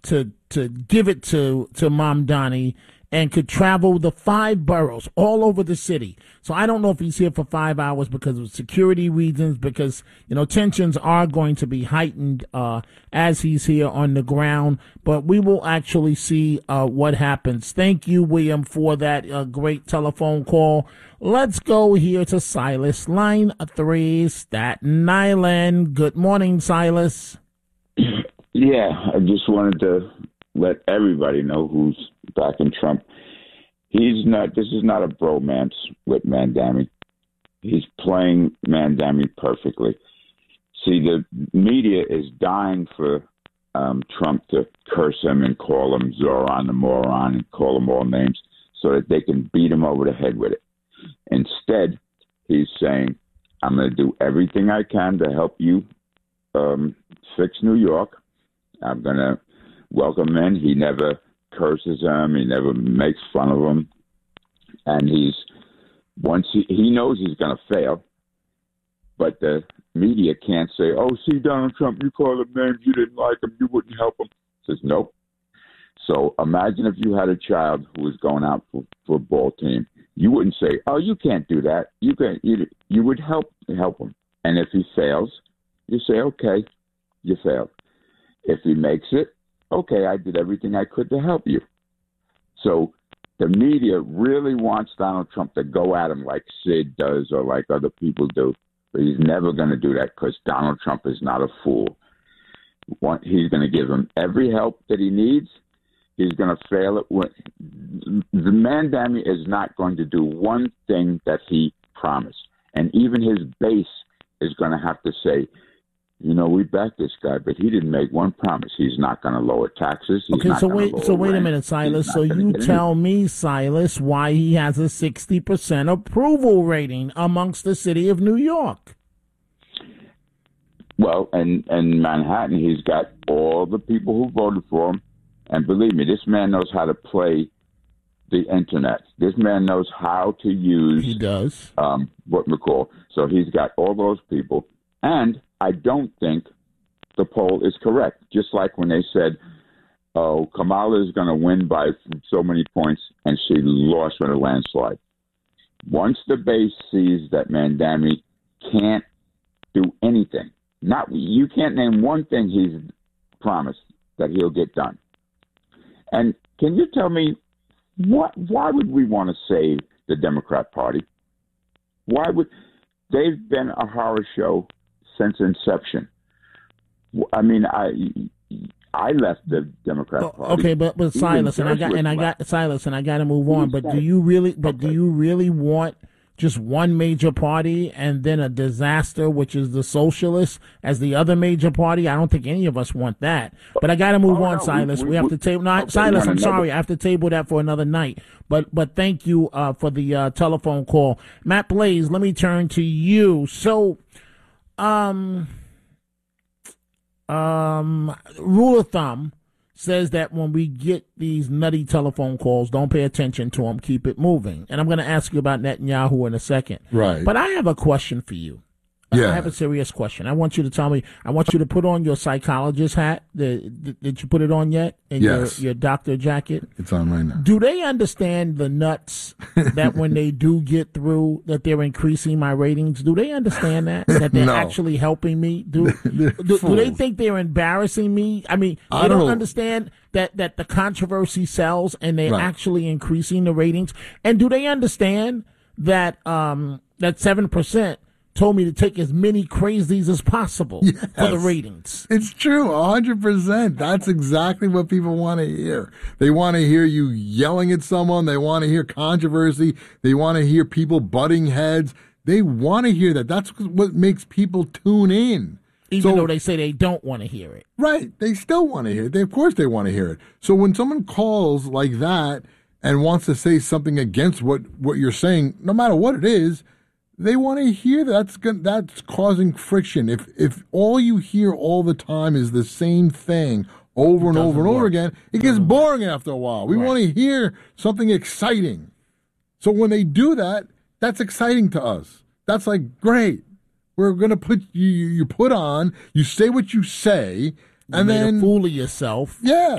to give it to Mamdani and could travel the 5 boroughs all over the city. So I don't know if he's here for 5 hours because of security reasons, because, tensions are going to be heightened as he's here on the ground. But we will actually see what happens. Thank you, William, for that great telephone call. Let's go here to Silas, line 3, Staten Island. Good morning, Silas. Yeah, I just wanted to let everybody know who's backing Trump. This is not a bromance with Mandami. He's playing Mandami perfectly. See, the media is dying for Trump to curse him and call him Zoran the moron and call him all names so that they can beat him over the head with it. Instead, he's saying, I'm going to do everything I can to help you fix New York. I'm going to welcome in. He never curses him. He never makes fun of him. And he knows he's going to fail. But the media can't say, oh, see, Donald Trump, you called him names, you didn't like him, you wouldn't help him. Says, nope. So imagine if you had a child who was going out for a football team. You wouldn't say, oh, you can't do that. You would help him. And if he fails, you say, okay, you failed. If he makes it, okay, I did everything I could to help you. So the media really wants Donald Trump to go at him like Sid does or like other people do. But he's never going to do that because Donald Trump is not a fool. He's going to give him every help that he needs. He's going to fail it. The Mandami is not going to do one thing that he promised. And even his base is going to have to say, we back this guy, but he didn't make one promise. He's not going to lower taxes. So wait a minute, Silas. So you tell me, Silas, why he has a 60% approval rating amongst the city of New York. Well, and Manhattan, he's got all the people who voted for him. And believe me, this man knows how to play the internet. This man knows how to use. He does. What McCall. So he's got all those people. And I don't think the poll is correct. Just like when they said, oh, Kamala is going to win by so many points, and she lost with a landslide. Once the base sees that Mandami can't do anything, you can't name one thing he's promised that he'll get done. And can you tell me, why would we want to save the Democrat Party? They've been a horror show since inception. I mean, I left the Democrat Party. Okay, but Silas, I got to move on. But do you really want just one major party and then a disaster, which is the socialists, as the other major party? I don't think any of us want that. But I got to move on, Silas. We have to table. No, Silas, I'm sorry. I have to table that for another night. But thank you for the telephone call. Matt Blaze, let me turn to you. So, rule of thumb says that when we get these nutty telephone calls, don't pay attention to them, keep it moving. And I'm going to ask you about Netanyahu in a second. Right. But I have a question for you. Yeah. I have a serious question. I want you to tell me, I want you to put on your psychologist hat. Did you put it on yet? In yes. your doctor jacket? It's on right now. Do they understand the nuts that when they do get through, that they're increasing my ratings? Do they understand that? That they're actually helping me? Do they think they're embarrassing me? I mean, they don't understand that the controversy sells and they're actually increasing the ratings? And do they understand that that 7% told me to take as many crazies as possible for the ratings? It's true, 100%. That's exactly what people want to hear. They want to hear you yelling at someone. They want to hear controversy. They want to hear people butting heads. They want to hear that. That's what makes people tune in. Even though they say they don't want to hear it. Right. They still want to hear it. Of course they want to hear it. So when someone calls like that and wants to say something against what you're saying, no matter what it is, they want to hear that. That's causing friction. If all you hear all the time is the same thing over and over and over again, it gets boring after a while. We want to hear something exciting. So when they do that, that's exciting to us. That's like, great. We're going to put you put on, you say what you say, and then made a fool of yourself. Yeah.